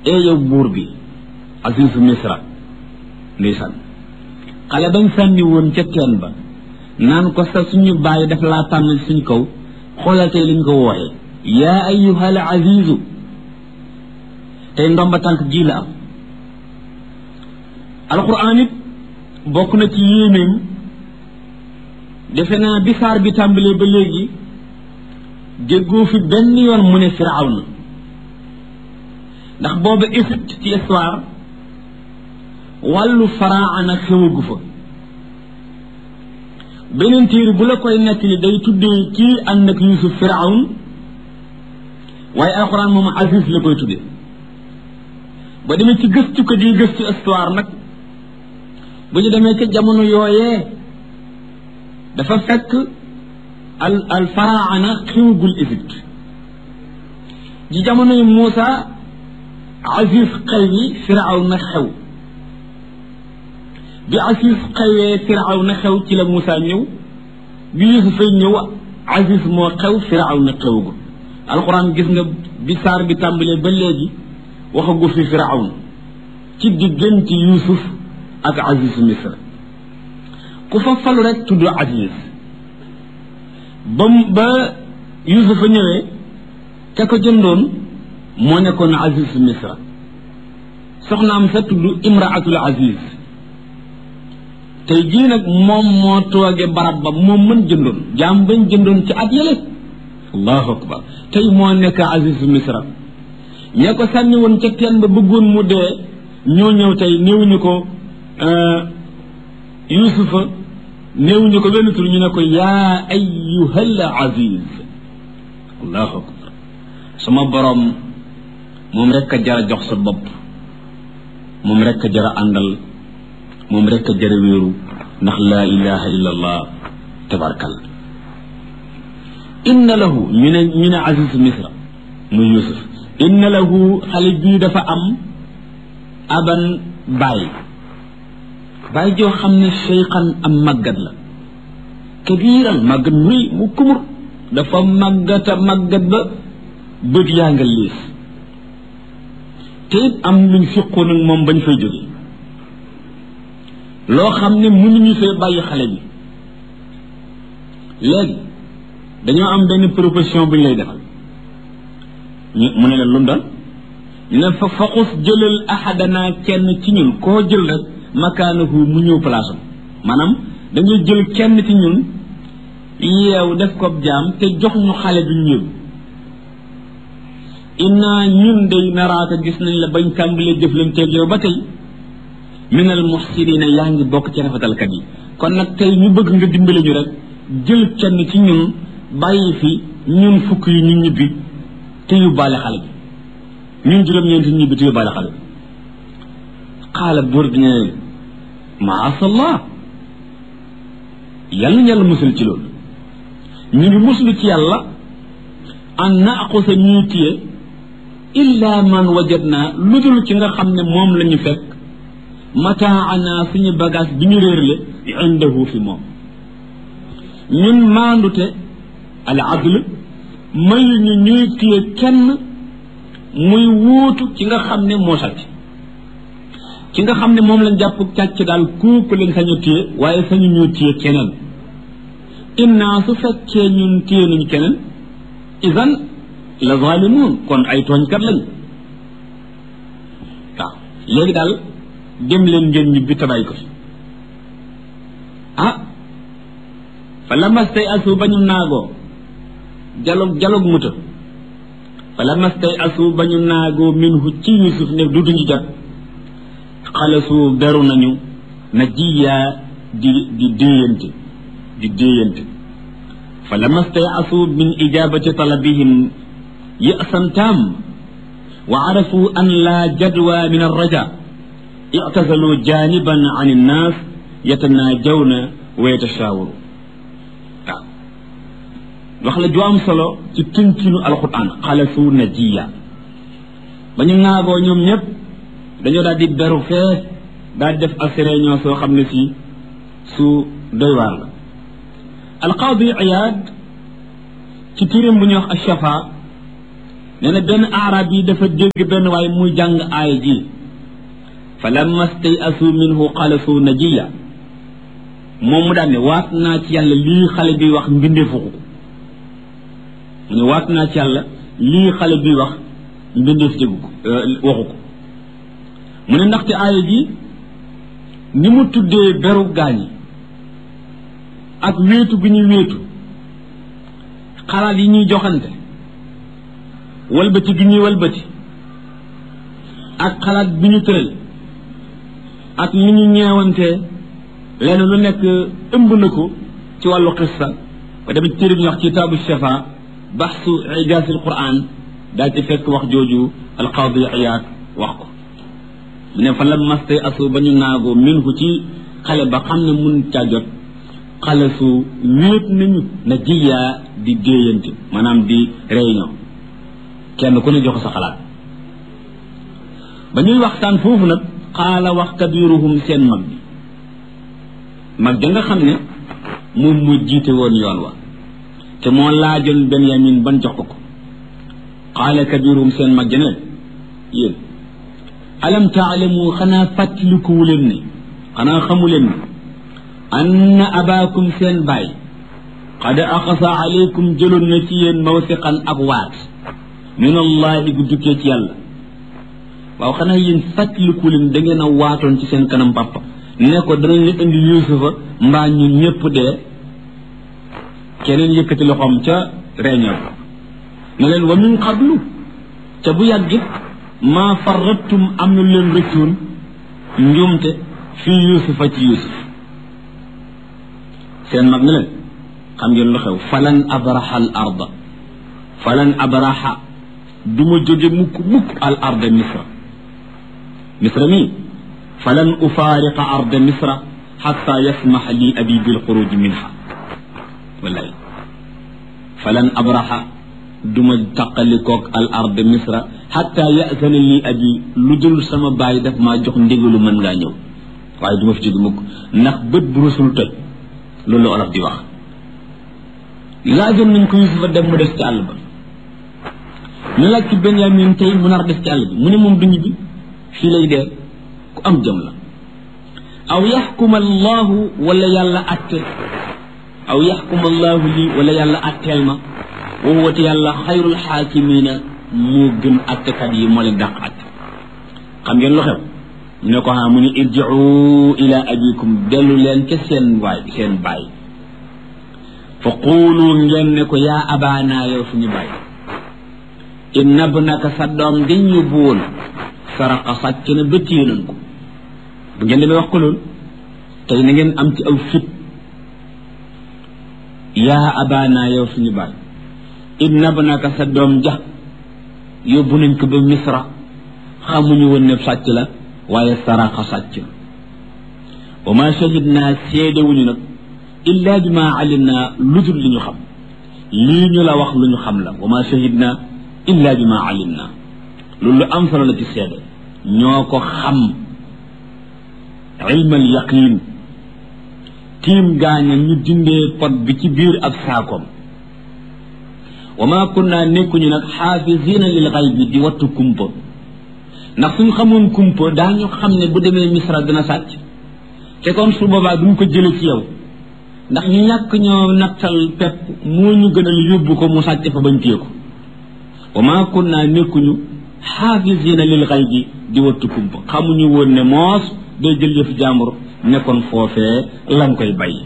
yow buur bi azizu misra ndeysaan xale bañ sànni woon ca teen ba naan ko sa suñu bàyyi daf laa tànn suñ kaw xoolal tey liñ ko wooxee yaa ayyuhal azizu tey ndomba tànk ji la am alquran it bokk na ci yéenéem defe naa bi saar bi tàmbalee ba léegi déggoo fi benn yoon mu ne firawna ndax booba Égypte ci histoire wàllu faraana xewagu fa beneen téere bu la koy nettali day tuddee kii ànd ak Yuusuf firawn waaye alxuraan moom Aziz la koy tuddee ba demee ci gëstu ko di gëstu histoire nag bu ñu demee ca jamono yooyee dafa fekk al faraana xewagul Égypte ci jamono yi Muusa Aziz xew yi Firawna xew bi Aziz xewee Firawna xew ci la Muusa ñëw bi Yuusufay ñëw Aziz moo xew Firawna xewagul alxuraan gis nga bi saar bi tàmbalee ba léegi waxagu fi Firawna ci diggante Yuusuf ak Aziz Misra ku fa falu rek tudd Aziz ba Yuusufa ñëwee ka ko jëndoon moo nekkoon Aziz Misra soxnaam sa tudd Imraatul Aziz tey jii nag moom moo tooge barab ba moom mën jëndoon jaam bañ jëndoon ci at yële allahu akbar tey moo nekk Aziz Misra ñee ko sànni woon ca teen ba bëggoon mu dee ñoo ñëw tey néewuñu ko Yuusufa néewuñu ko benn tur ñu ne ko yaa ayyuhal aziz allahu akbar sama borom moom rek a jara jox sa bopp moom rek a jara àndal moom rek a jara wéeru ndax laa ilaha illa allah tabarkal inna lahu ñu ne aziz misra muy Yuusuf inna lahu xale bii dafa am aban baay joo xam ne cheykhan am màggat la kabiiran màggat muy mu kumur dafa màggata màggat ba bët yaa nga liis te it am luñ fiqoon ak moom bañ fay jóge loo xam ne mënuñu fee bàyyi xale bi léegi dañoo am benn proposition bu ñu lay defal mu ne leen lu mu doon ñu ne fa faqus jëlal ahadana kenn ci ñun koo jël rek makaanahu mu ñëw place am maanaam dañuy jël kenn ci ñun yeew def ko jaam te jox ñu xale bi ñëw inna ñun day naraaka gis nañ la bañ tàmbalee jëflanteeg yow ba tey minal muhsinina yaa ngi bokk ci rafetalkat yi kon nag tey ñu bëgg nga dimbale ñu rek jël kenn ci ñun bàyyi fi ñun fukk yi ñu ñibbi te yóbbaale xale bi ñun juróom-ñeenti ñibbi te yóbbaale xale bi xaala buur bi ne maasallah yàlla na yàlla musul ci loolu ñu ngi muslu ci yàlla an naaqusa ñuy téye illa man wajadna lu dul ci nga xam ne moom la ñu fekk mataana suñu bagage bi ñu réerle indahu fi moom ñun maandute al adl mayu ñu ñuy téye kenn muy wuutu ci nga xam ne moo sàcc ci nga xam ne moom lañ jàpp càcc daal kooku leen sañu téye waaye sañu ñoo téye keneen inna su fekkee ñun téye nañu keneen idan la zalimun kon ay tooñkat lañ waaw léegi daal dem leen ngeen ñibbi tabay ko fi fa lamastay asu ba ñu naagoo jalog muta fa lamastay asu ba ñu naagoo minhu ci Yuusuf ne du duñu jot xalasu beru nañu na jiyaa di déeyante fa lamastay asu min ijabati talabihim ya'san tam wa arafu an la jadwa min arraja i'tazalu janiban an innas yatanajawna wa yatashaawaru waaw wax la ju am solo ci tënkinu alquran xalasu najiya ba ñu naagoo ñoom ñëpp dañoo daal di beru fee daal di def ak réunion soo xam ne si su doy waar la alqaadi Iyaad ci tirim bu ñuy wax Ash-Shafaa nee na benn arab yi dafa dégg benn waaye muy jàng aaya ji falamma stay'asu minhu xalasu najiya moom mu daan ne waat naa ci yàlla lii xale bi wax mbindeefu ko mu ne waat naa ci yàlla lii xale bi wax mbindeef déggu ko waxu ko mu ne ndaxte aaya ji ni mu tuddee beru gaañi ak wéetu bi ñuy wéetu xalaat yi ñuy joxante walbati gi ñuy walbati ak xalaat bi ñu tëral ak ni ñu ñeewantee lenn lu nekk ëmb na ko ci wàllu xissa ba dem ci téere bi ñu wax ci kitaabu shafa baxsu ijaasil quran daal ci fekk wax jooju alqaadi Iyaad wax ko mu ne fa lamma stay'asu ba ñu naagoo minhu ci xale ba xam ne mun caa jot xalasu wéet nañu na jiyaa di déeyante maanaam di réunion kenn ku ne jox sa xalaat ba ñuy waxtaan foofu nag xaala wax kabiruhum seen mag ja nga xam ne moom mu jiite woon yoon wa te moo laajoon Benyamin ban jox ko xaala kabiruhum seen mag ja ne yéen alam taalamu xanaa fàttalikuwu leen ne xanaa xamu leen ne anna abaakum seen baay qad axasa aleykum jëloon na ci yéen mawsiqan ak waat min allahi gu dukkee ci yàlla waaw xanaa yéen fàttaliku leen da ngeen a waatoon ci seen kanam papa ne ko danañ la indi yusufa mbaa ñun ñëpp dee keneen yëkkati loxoom ca réunion ne leen wa min qablu ca bu yàggit maa farrattum am na leen rëccoon njuumte fii yusufa ci yusuf seen mag ne leen xam ngeen lu xew falan abraha al arda falan abraha du ma jóge mukk al arda misra mi falan ufaariqa arda misra xatta yasmax li abi bil xuruj minha wallahi falan abraha du ma taqalikoog al arda misra xatta yasana li abi lu dul sama baay daf maa jox ndigalu mën ngaa ñëw waaye du ma fi jóge mukk ndax bët bu rusul toj loolu olof di wax laajoon nañ ko Yusufa dem mu des ci àll ba ñu laaj ci Benyamin tey mu nar des ci àll bi mu ne moom du ñibbi fii lay dee ku am jëm la aw yaxkuma allahu wala yàlla atte aw yaxkuma allahu lii wala yàlla atteel ma wa huwa te yàlla xayrul xaakimina moo gën attekat yi moo leen dàq atte xam ngeen lu xew ñu ne ko xaa mu ne irjiu ila abikum dellu leen ca seen baay fa quulu ngeen ne ko yaa abaana yow suñu baay inna ibnaka sa doom dañ ñu buwoon saraqa sàcc na ba téye nañ ko bu ngeen demee wax ko loolu tey na ngeen am ci aw fit yaa abaana yow suñu baay inna ibnaka sa doom ja yóbbu nañ ko ba misra xamuñu woon ne sàcc la waaye saraqa sàcc na wa ma shahidnaa seedewuñu nag illa bi ma alimna lu dul li ñu xam lii ñu la wax lu ñu xam la wa ma shahidnaa illa bi ma alimna loolu lu am solo la ci seede ñoo ko xam ilmal yaqin tiim gaaña ñu dindee pot bi ci biir ab saakoom wa ma kunna nekkuñu nag xaafisina lil xaybi di wattu kumpa ndax suñ xamoon kumpa daañu xam ne bu demee misra dina sàcc te kon su boobaa duñ ko jële ci yow ndax ñu ñàkk ñoo nattal pepp moo ñu gënal yóbbu ko mu sàcc fa bañ téye ko wa ma kunna nekkuñu xaafisina lil xaybi di wattu kumpa xamuñu woon ne moos day jël yëf jàmbur nekkoon foofee lam koy bàyyi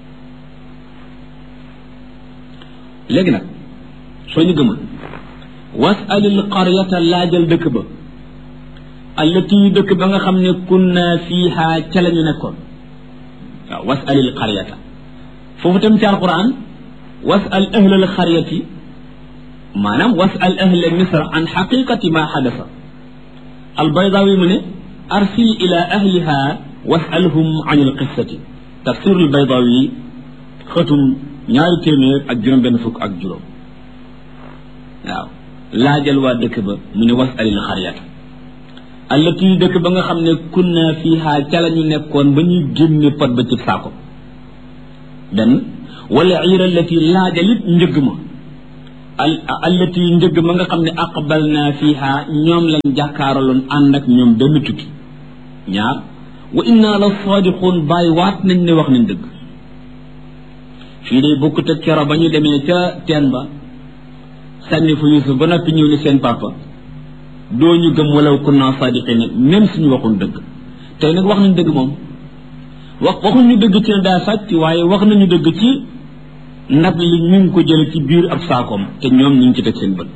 léegi nag soo ñu gëmul wasalil qaryata laajal dëkk ba allati dëkk ba nga xam ne kunna fiiha ca la ñu nekkoon waaw wasalil qaryata foofu tam ci alquran wasal ahlal qaryati maanaam wasal ahla misra an xaqiqati ma xadasa albaydawi mu ne arsil ila ahliha wasalhum an alqissati tafsir albaydawi xëtum 200 ak juróom waaw laajal waa dëkk ba mu ne wasalil qaryata allati dëkk ba nga xam ne kunna fiiha ca la ñu nekkoon ba ñuy génne pot ba ci saako benn wala iira allati laajalit njëgg ma allati njëgg ma nga xam ne aqbalna fiha ñoom lañ jàkkaaraloon ànd ak ñoom benn tukki ñaar wa inna la sadiqun bàyyi waat nañ ne wax nañ dëgg fii day bokkut ak kero ba ñu demee ca teen ba sànni fa Yusuf ba noppi ñëw ne seen papa doo ñu gëm walaw kunna sadiqina même suñu waxul dëgg tey nag wax nañ dëgg moom waxuñu dëgg ci ne daa sàcc waaye wax nañu dëgg ci ndab li ñu ngi ko jël ci biir ab saakoom te ñoom ñu ngi ci teg seen bët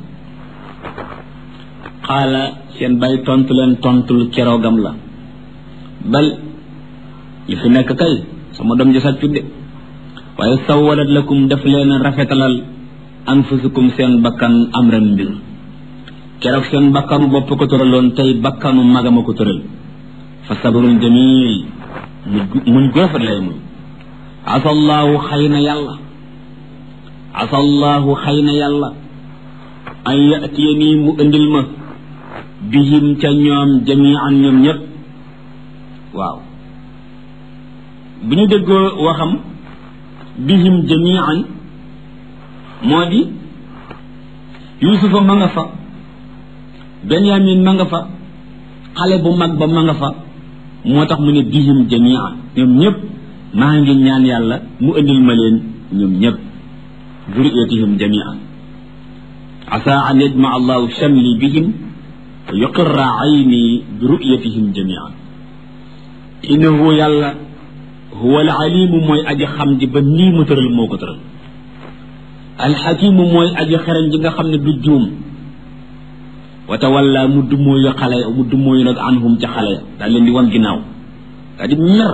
xaala seen bàyyi tontu leen tontul keroogam la bal li fi nekk kay sama doom ji sàccut de waaye sawalat lakum daf leen rafetalal anfusukum seen bakkan amran mbir keroog seen bakkanu bopp ko tëraloon tey bakkanu magama ko tëral fa sabrun jamil muñ gu rafet lay muñ asallaahu xëy na yàlla asallaahu xëy na yàlla an yatiyani mu indil ma bihim ca ñoom jamian ñoom ñëpp waaw bu ñu déggoo waxam bihim jamian moo di yusufa ma nga fa benyamin ma nga fa xale bu mag ba ma nga fa moo tax mu ne bihim jamian ñoom ñëpp maa ngi ñaan yàlla mu indil ma leen ñoom ñëpp zuriyatihim jamian asa an yajma allahu shamli bihim wa yuqirra ayni bi ru'yatihim jamian innahu yàlla huwa al alimu mooy aji xam ji ba nii mu tëral moo ko tëral alxakimu mooy aji xereñ ji nga xam ne du juum wa tawalla mu dumóoyu xale mu dumóoyu nag anhum ca xale ya daal leen di wan ginnaaw daa di mer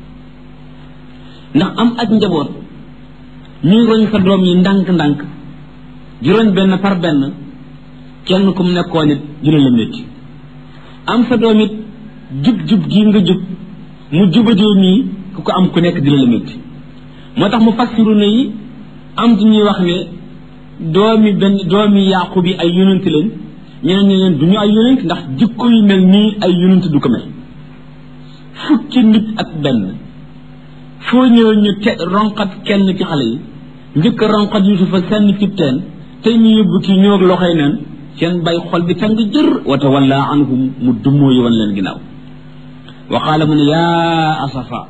ndax am ak njaboot ñuy roñ sa doom yi ndànk-ndànk di roñ benn par benn kenn ku mu nekkoon it dina la métti am sa doom it jub-jub gii nga jub mu jubadee nii ku ko am ku nekk dina la métti moo tax mu fassiru na yi am ci ñuy wax ne doomi Yaaqub yi ay yonent lañ ñeneen ñi leen du ñu ay yonent ndax jikko yu mel nii ay yonent du ko mel fukki nit ak benn foo ñëw ñu ronqat kenn ci xale yi njëkk a ronqat Yusufa sànni ci teen tey ñu yóbbu kii ñëw ak loxoy neen seen bay xol bi tàng jër wa tawalla anhum mu dumóoyu wan leen ginnaaw wa qaala mu ne yaa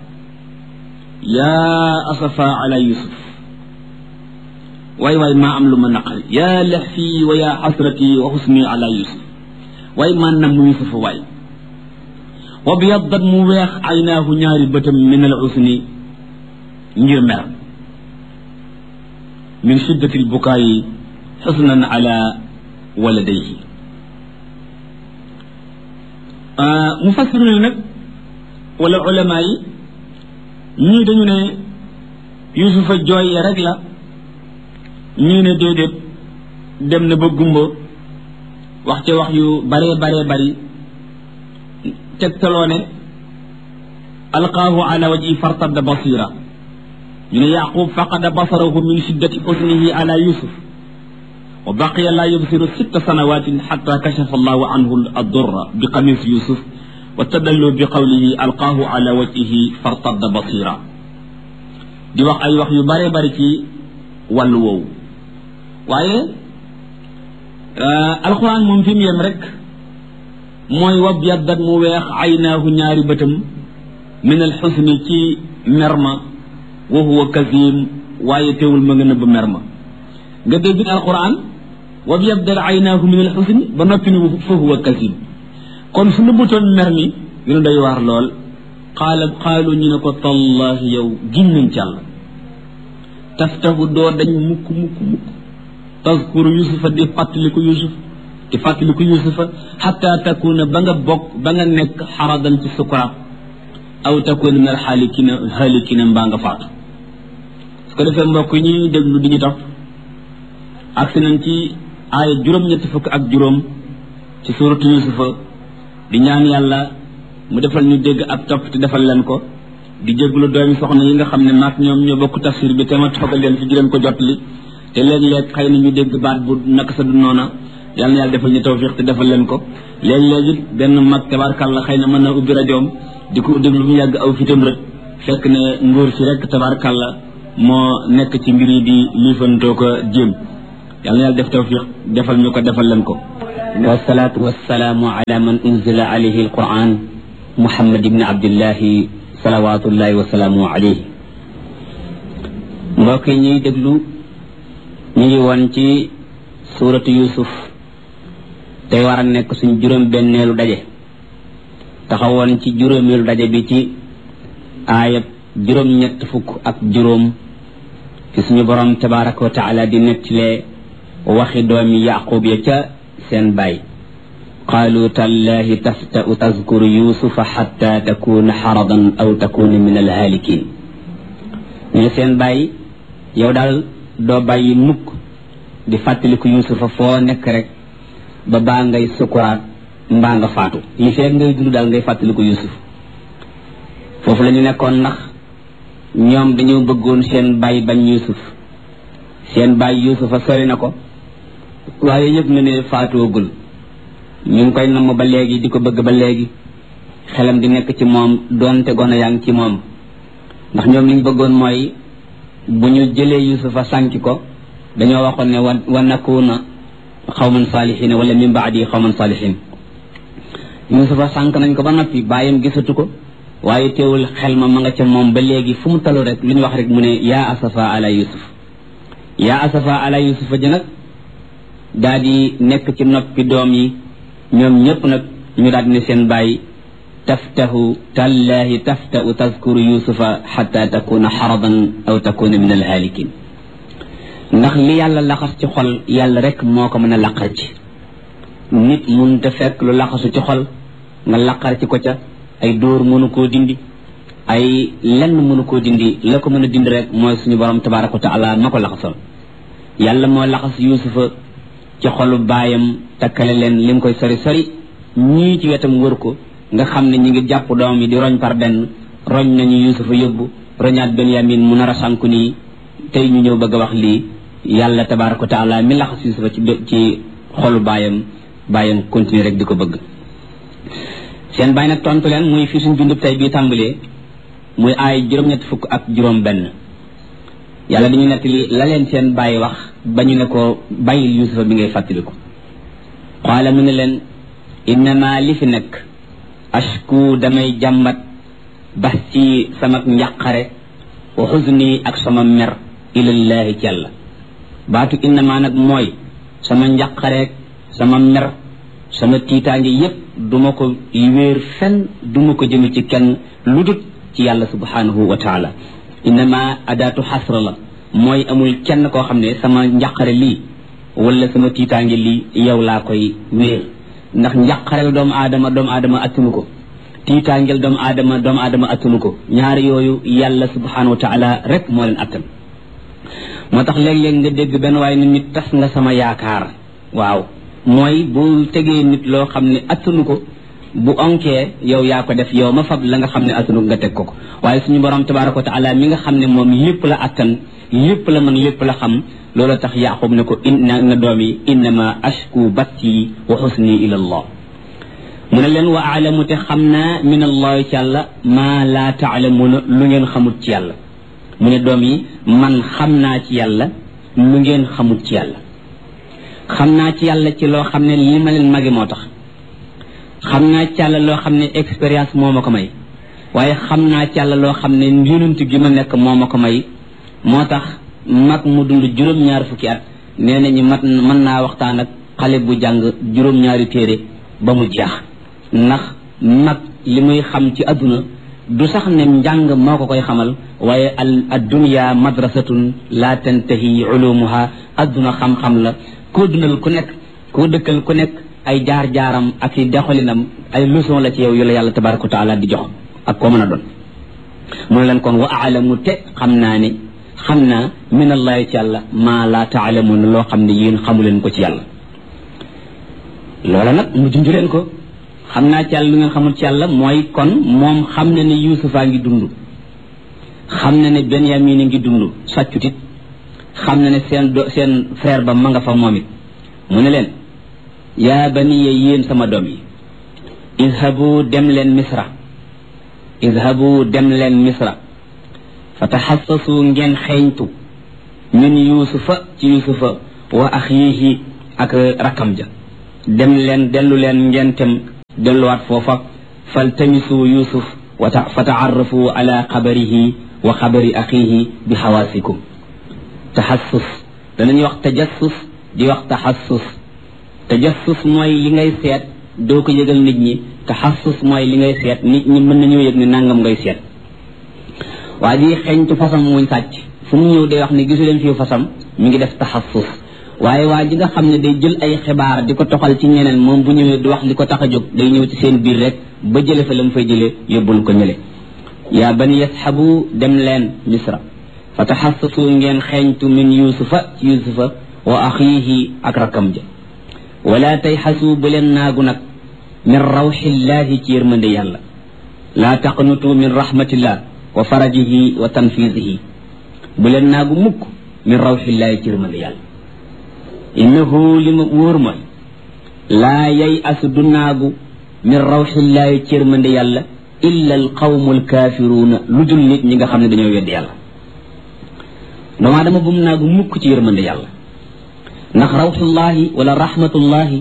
asafa ala Yusuf waay maa am lu ma naqari yaa lexfi wa yaa xasrati wa xusni ala Yusuf waay man na mu Yusuf waay wa biyaddat mu weex aynaahu ñaari bëtam min al xusni ngir mer min shiddati al bukaayi xusnan ala waladayhi mufassiru ne nag wala ulama yi ñii dañu ne Yusufa jooy rek la ñii ne déedéet dem na ba gumba wax ca wax yu baree bari tegtaloo ne alqaahu ala wajhi fartadda basira ñu ne Yaqub faqada basarahu min shiddati usnihi ala Yusuf wa baqiya la yubsiru 6 sanawatin hatta kashafa allahu anhu ad-durra bi qamis Yusuf wa tadallu bi qawlihi alqaahu ala wajhihi fartadda basira di wax ay wax yu baree bari ci wàllu woowu waaye alxuraan moom fi mu yem rek mooy wab yaddat mu weex aynaahu ñaari bëtam min al xusni ci merma wa huwa kazim waaye teewul ma nga nëbb merma nga dégg alxuraan wab yaddat aynaahu min al xusni ba noppi ni fa huwa kazim kon su nëbbutoon mer mi dina doy waar lool xaalu ñu ne ko tallahi yow giñ nañ ci Yàlla taftahu doo dañ mukk tazkuru yusufa di fàttaliku yusufa xatta takuna ba nga nekk xaradan ci sukuraat aw takuna min al xaalikina mbaa nga faatu su ko defee mbokk yi ñuy déglu di ñu topp agsi nañ ci aaya juróom-ñetti fukk ak juróom ci suratu yusufa di ñaan yàlla mu defal ñu dégg ak topp te defal leen ko di jéglu doomi soxna yi nga xam ne maak ñoom ñoo bokk tafsir bi te ma toogal leen fi di leen ko jottali te léeg-léeg xëy na ñu dégg baat bu naka sa du noona yàlla na yàlla defal ñu tawfiq te defal leen ko léeg-léeg it benn mag tabarkàlla xëy na mën na ubbi rajoom di ko déglu mu yàgg aw fitam rek fekk ne nguur si rek tabarkàlla moo nekk ci mbir yi di liifantoo ko jéem yàlla na yàlla def tawfiq defal ñu ko defal leen ko. wasalaatu wasalaamu ala man unzila alayhi alquran muhammad ibni abdillahi salawatullahi wasalaamu alayhi. mbokk yi ñuy déglu ñu ngi woon ci suuratu yusuf tey war a nekk suñ juróom-benneelu daje taxawoon ci juróomeelu daje bi ci aayab juróom-ñett fukk ak juróom ci suñu borom tabaraka wa taala di nettalee waxi doomi yaqub ya ca seen baay qaalu tallahi tafta'u tazkuru yusufa xatta takuna xaradan aw takuna min alhaalikin ñu seen baay yow daal doo bàyyi mukk di fàttaliku yusufa foo nekk rek ba baa ngay sukuraat mbaa nga faatu li feeg ngay dund daal ngay fàttaliku yusuf foofu la ñu nekkoon ndax ñoom dañoo bëggoon seen baay bañ yusuf seen baay yusufa sori na ko waaye yëg na ne faatoogul ñu ngi koy namm ba léegi di ko bëgg ba léegi xelam di nekk ci moom doonte gone yaa ngi ci moom ndax ñoom liñ bëggoon mooy bu ñu jëlee yusufa sànki ko dañoo waxoon ne wa nakuna xawman saalihin wala min baadi xawman saalihin yusufa sànk nañ ko ba noppi bàyyam gisatu ko waaye teewul xel ma nga ca moom ba léegi fu mu talu rek lu ñu wax rek mu ne yaa asafa ala yusuf yaa asafa ala yusufa ji nag daal di nekk ci noppi doom yi ñoom ñëpp nag ñu daal di ne seen bàyyi taftahu tallahi taftau tazkuru yusufa xata takuna xaradan aw takuna min alhaalikin ndax li yàlla laxas ci xol yàlla rek moo ko mën a laqar ci nit mun te fekk lu laxasu ci xol nga laqar ci ko ca ay dóor mënu koo dindi ay lenn mënu koo dindi la ko mën a dindi rek mooy suñu borom tabaraka wa taala ma ko laxasoon yàlla moo laxas yusufa ci xolu baayam takkale leen lim koy sori sori ñii ci wetam wër ko nga xam ne ñi ngi jàpp doom yi di roñ par benn roñ nañu yusufa yóbbu roñaat benyamin mu nar a sànku nii tey ñu ñëw bëgg a wax lii yàlla tabaraka wa taala mi laxas yusufa ci xolu baayam continuer rek di ko bëgg seen baay nag tontu leen muy fi suñ bindub tey bii tàmbalee muy aay juróom-ñett fukk ak juróom benn yàlla dañu nettali la leen seen baay wax ba ñu ne ko bàyyil yusufa bi ngay fàttaliku qaala mu ne leen innama li fi nekk ashku damay jàmbat bax ci sama njàqare wa xuzni ak sama mer ilallaahi ci yàlla baatu innama nag mooy sama njàqareek sama mer sama tiitaange yépp duma ko wéer fenn duma ko jëme ci kenn lu dut ci yàlla subhanahu wa taala innama adaatu xasra la mooy amul kenn koo xam ne sama njàqare lii wala sama tiitaange lii yow laa koy wéer ndax njàqareel doomu aadama attunu ko tiitaangeel doomu aadama attunu ko ñaari yooyu yàlla subhanahu wa taala rek moo leen attan moo tax léeg-léeg nga dégg benn waaye nit tas nga sama yaakaar waaw mooy bu tegee nit loo xam ne attanu ko bu onkee yow yaa ko def yow ma fab la nga xam ne attanu nga teg ko waaye suñu borom tabaraka wa taala mi nga xam ne moom lépp la attan lépp la mën lépp la xam loolu tax yaqub ne ko na doom yi innama ashku batti wa xusni ila allah mu ne leen wa aalamu te xam naa min allahi ci yàlla maa laa taalamuna lu ngeen xamut ci yàlla mu ne doom yi man xam naa ci yàlla lu ngeen xamut ci yàlla xam naa ci yàlla ci loo xam ne li ma leen magi moo tax xam naa ci yàlla loo xam ne expérience moo ma ko may waaye xam naa ci yàlla loo xam ne yonent gi ma nekk moo ma ko may moo tax mag mu dund juróom-ñaar fukki at nee nañu mën naa waxtaan ak xale bu jàng juróom-ñaari téere ba mu jeex ndax mag li muy xam ci adduna du sax ne njàng moo ko koy xamal waaye ad dunya madrasatun la tantahi ulumuha adduna xam-xam la koo dundal ku nekk koo dëkkal ku nekk ay jaar-jaaram ak i doxalinam ay leçon la ci yow yu la yàlla tabaraka wa taala di jox ak koo mën a doon mu ne leen kon wa aalamu te xam naa min allahi ci yàlla maa laa taalamuuna loo xam ne yéen xamu leen ko ci yàlla loola nag mu junj leen ko xam naa ci yàlla lu ngeen xamul ci yàlla mooy kon moom xam na ne yuusufaa ngi dund xam na ne benyamin a ngi dund sàccutit xam na ne seen frère ba ma nga fa moom it mu ne leen yaa baniya yéen sama doom yi idhabu dem leen misra fa taxassasu ngeen xeeñtu min yuusufa ci yuusufa wa axiihi ak rakkam ja dem leen dellu leen ngeen tem delluwaat foofa faltamisu yusuf fa taarrafu ala xabarihi wa xabari axiihi bi xawaasikum taxassus danañuy wax tajassus di wax taxassus tajassus mooy li ngay seet doo ko yëgal nit ñi taxassus mooy li ngay seet nit ñi mën nañoo yëg ne nangam ngay seet waa ji xeeñtu fasam muñ sàcc fu mu ñëw day wax ne gisu leen fii fasam mi ngi def taxassus waaye waa ji nga xam ne day jël ay xibaar di ko toxal ci ñeneen moom bu ñëwee di wax li ko tax a jóg day ñëw ci seen biir rek ba jële fa la mu fay jëlee yóbbul ko ñële yaa bani yasxabu dem leen misra fa taxassasu ngeen xeeñtu min yusufa ci yusufa wa axiihi ak rakkam ja wala tayxasu bu leen naagu nag min rawxillahi ci yërmande yàlla laa taqnutu min rahmatillah wa farajihi wa tanfiisihi bu leen naagu mukk min rawxillahi ci yërmande yàlla innahu li ma wóor ma laa yay asu du naagu min rawxillahi ci yërmande yàlla illa al qawmu alkaafiruuna lu dul nit ñi nga xam ne dañoo weddi yàlla doomu aadama bu mu naagu mukk ci yërmande yàlla ndax rawxullahi wala rahmatullahi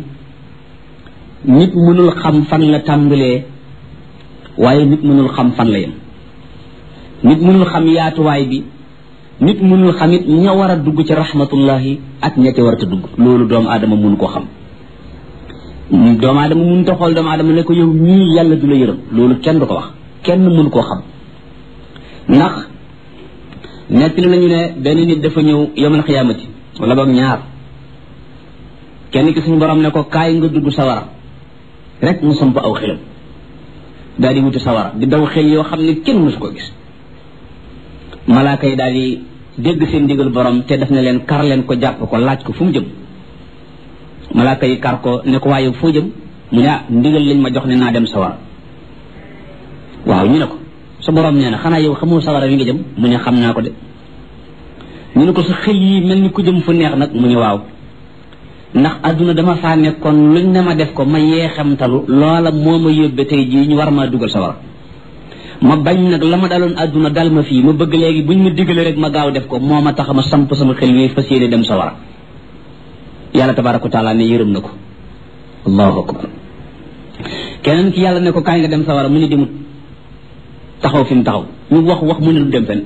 nit mënul xam fan la tàmbalee waaye nit mënul xam fan la yem nit mënul xam yaatuwaay bi nit mënul xam it ña war a dugg ci rahmatullahi ak ña ca war a dugg loolu doomu aadama mënu ko xam doomu aadama mënu ta xool doomu aadama ne ko yow ñii yàlla du la yërëm loolu kenn du ko wax kenn mënu koo xam ndax nettali nañu ne benn nit dafa ñëw yawmal xiyaamati wala boog ñaar kenn ki suñu borom ne ko kaay nga dugg sawara rek mu samp aw xelam daal di wuti sawara di daw xel yoo xam ne kenn mësu ko gis malaaka yi daal di dégg seen ndigal borom te def na leen kar leen ko jàpp ko laaj ko fu mu jëm malaaka yi kar ko ne ko waaye foo jëm mu ne ndigal lañ ma jox ne naa dem sawara waaw ñu ne ko sa borom nee na xanaa yow xamoo sawara wi nga jëm mu ne xam naa ko de ñu ne ko sa xel yi mel ni ku jëm fu neex nag mu ne waaw ndax adduna dama faa nekkoon luñ ne ma def ko ma yeexamtalu loola moo ma yóbbe tey jii ñu war maa dugal sawara ma bañ nag la ma daloon adduna dal ma fii ma bëgg léegi buñ ma digale rek ma gaaw def ko moo ma tax ma samp sama xel wi fas yéene dem sawara yàlla tabaraka wa taala ne yërëm na ko allahu akbar keneen ki yàlla ne ko kaay nga dem sawara mu ne demut taxaw fi mu taxaw ñu wax mu ne du dem fen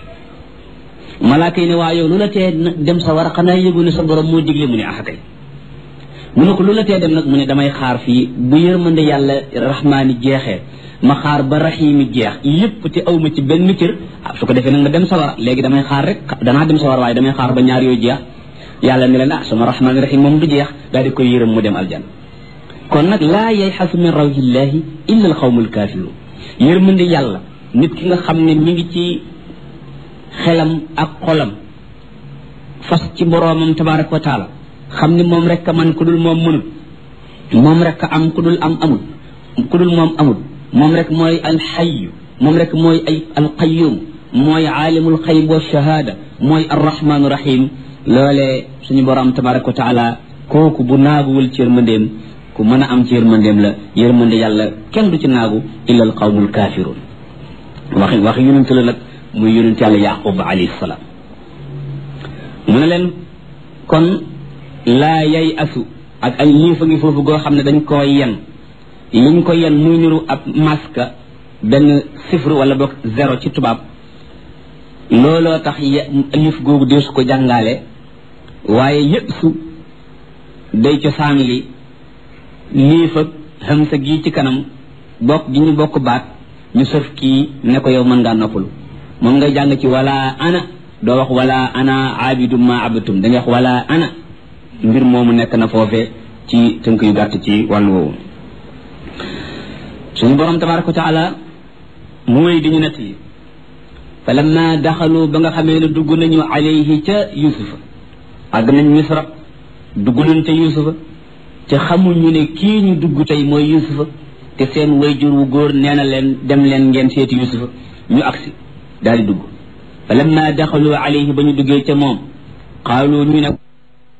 malaaka yi ne waa yow lu la tee dem sawara xanaa yëgu ne sa borom moo digle mu ne axakay mu ne ko lu la tee dem nag mu ne damay xaar fii bu yërmande yàlla rahmaani jeexee ma xaar ba raxiimi jeex yépp te awma ci benn cër su ko defee nag nga dem sawara léegi damay xaar rek danaa dem sawara waaye damay xaar ba ñaar yooyu jeex yàlla ne leen sama rahmaani raxiim moom du jeex daal di koy yërëm mu dem aljan kon nag laa yayxasu min rawhillahi illa al qawmul kaafiruun yërmande yàlla nit ki nga xam ne mi ngi ci xelam ak xolam fas ci boroomam tabaraka wa taala xam ne moom rek a man ku dul moom mënul moom rek a am ku dul am amul ku dul moom amul moom rek mooy alxayu moom rek mooy ay alqayum mooy aalimul xayb wa shahaada mooy arrahmaanu rahim loolee suñu borom tabaraka wa taala kooku bu naaguwul ci yërmandeem ku mën a am ci yërmandeem la yërmande yàlla kenn du ci naagu illa al qawmul kaafiruun waxi yonent la nag muy yonent yàlla yaqub alayhi salaam mu ne leen kon laa yay asu ak ay liifa ngi foofu goo xam ne dañ koo yen liñ ko yen muy niru ab maska benn sifre wala boog zéro ci tubaab looloo tax liif googu dee su ko jàngaale waaye yëpp su day cosaan li liif ak hamsa gii ci kanam bokk gi ñu bokk baat ñu sëf kii ne ko yow mën ngaa noppalu moom ngay jàng ci wala ana doo wax wala ana abidu ma abatum da ngay wax wala ana mbir moomu nekk na foofe ci tënk yu gàtt ci wàllu woowu suñu borom tabaraka wa taala mu wéy di ñu nett yi fa lamma daxalu ba nga xamee ne dugg nañu alayhi ca yusufa àgg nañ misra dugg nañ ca yusufa te xamuñu ne kii ñu dugg tey mooy yusufa te seen wayjur wu góor nee na leen dem leen ngeen seeti yusufa ñu agsi daal di dugg fa lamma daxalu alayhi ba ñu duggee ca moom qaalu ñu ne